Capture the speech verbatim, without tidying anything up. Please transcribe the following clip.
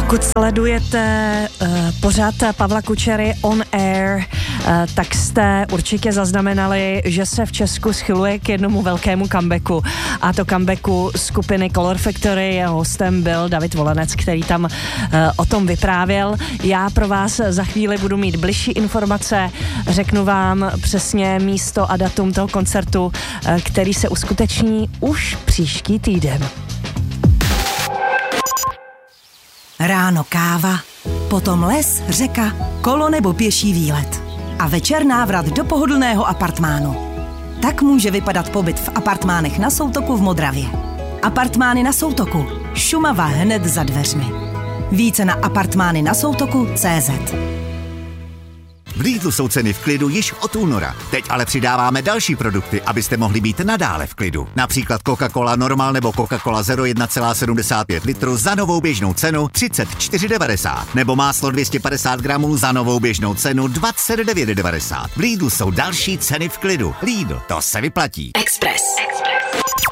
Pokud sledujete uh, pořád Pavla Kučery On Air, uh, tak jste určitě zaznamenali, že se v Česku schyluje k jednomu velkému comebacku. A to comebacku skupiny Color Factory. Jeho hostem byl David Volenec, který tam uh, o tom vyprávěl. Já pro vás za chvíli budu mít bližší informace. Řeknu vám přesně místo a datum toho koncertu, uh, který se uskuteční už příští týden. Ráno káva, potom les, řeka, kolo nebo pěší výlet. A večer návrat do pohodlného apartmánu. Tak může vypadat pobyt v apartmánech na Soutoku v Modravě. Apartmány na Soutoku. Šumava hned za dveřmi. Více na apartmány na soutoku tečka cé zet. V Lidlu jsou ceny v klidu již od února. Teď ale přidáváme další produkty, abyste mohli být nadále v klidu. Například Coca-Cola Normal nebo Coca-Cola Zero jedna celá sedmdesát pět litru za novou běžnou cenu třicet čtyři devadesát. Nebo máslo dvě stě padesát gramů za novou běžnou cenu dvacet devět devadesát. V Lidlu jsou další ceny v klidu. Lidl, to se vyplatí. Express. Express.